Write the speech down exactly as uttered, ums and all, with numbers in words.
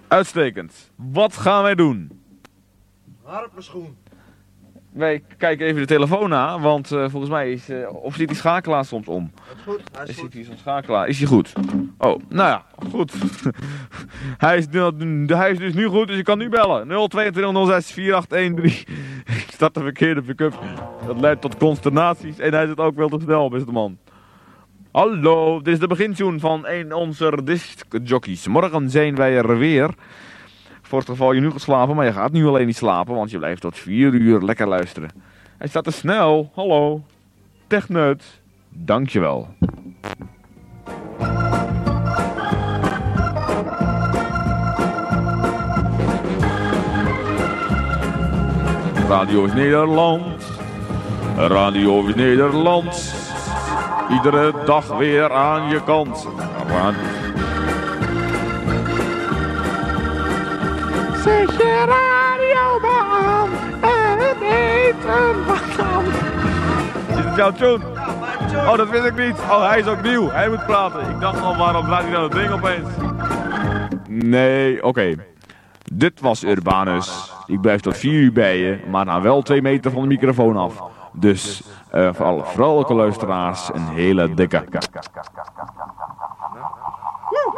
Uitstekend. Wat gaan wij doen? Harpenschoen. Wij kijken even de telefoon na, want uh, volgens mij is... Uh, of zit die schakelaar soms om? Dat is goed, hij is, is goed. Zit hij schakelaar? Is hij goed? Oh, nou ja, goed. hij, is, hij is dus nu goed, dus je kan nu bellen. nul twee twee nul zes vier acht een drie. Ik start de verkeerde pick-up. Dat leidt tot consternaties en hij zit ook wel te snel, beste man. Hallo, dit is de begintune van een onze discjockeys. Morgen zijn wij er weer. Voor het geval je nu gaat slapen, maar je gaat nu alleen niet slapen, want je blijft tot vier uur lekker luisteren. Hij staat te snel. Hallo. Techneut. Dankjewel. Radio is Nederland. Radio is Nederland. Iedere dag weer aan je kant. Zet je radio maar aan en het eten wat aan. Is het jouw tune? Ja, mijn tune. Oh, dat wist ik niet. Oh, hij is ook nieuw. Hij moet praten. Ik dacht al, waarom draait hij nou dat ding opeens? Nee, oké. Okay. Dit was Urbanus. Ik blijf tot vier uur bij je, maar dan wel twee meter van de microfoon af. Dus uh, voor alle vrouwelijke luisteraars een hele dikke.